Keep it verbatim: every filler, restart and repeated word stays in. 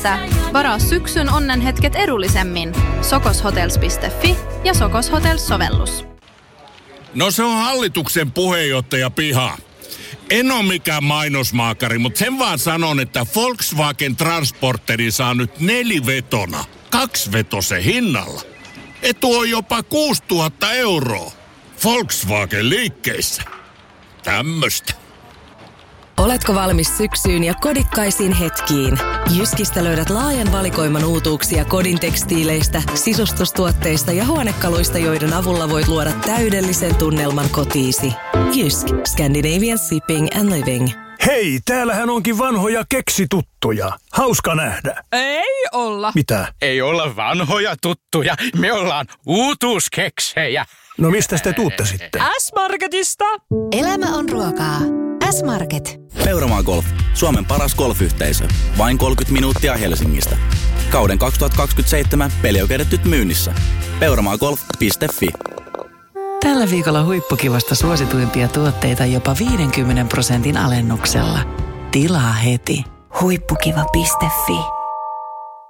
Helsingissä. Varaa syksyn onnenhetket edullisemmin. sokoshotels piste fi ja Sokos Hotels-sovellus. No se on hallituksen puheenjohtaja Piha. En ole mikään mainosmaakari, mutta sen vaan sanon, että Volkswagen Transporteri saa nyt nelivetona, kaksivetosen hinnalla. Etu on jopa kuusituhatta euroa. Volkswagen liikkeissä. Tämmöstä. Oletko valmis syksyyn ja kodikkaisiin hetkiin? Jyskistä löydät laajan valikoiman uutuuksia kodin tekstiileistä, sisustustuotteista ja huonekaluista, joiden avulla voit luoda täydellisen tunnelman kotiisi. Jysk. Scandinavian Shipping and Living. Hei, täällähän onkin vanhoja keksituttuja. Hauska nähdä. Ei olla. Mitä? Ei olla vanhoja tuttuja. Me ollaan uutuuskeksejä. No mistä te tuutte sitten? S-Marketista. Elämä on ruokaa. S-Market. Peuramaa Golf. Suomen paras golfyhteisö. Vain kolmekymmentä minuuttia Helsingistä. Kauden kaksituhattakaksikymmentäseitsemän pelioikeudet nyt myynnissä. peuramaagolf piste fi. Tällä viikolla Huippukivasta suosituimpia tuotteita jopa viidenkymmenen prosentin alennuksella. Tilaa heti. Huippukiva piste fi.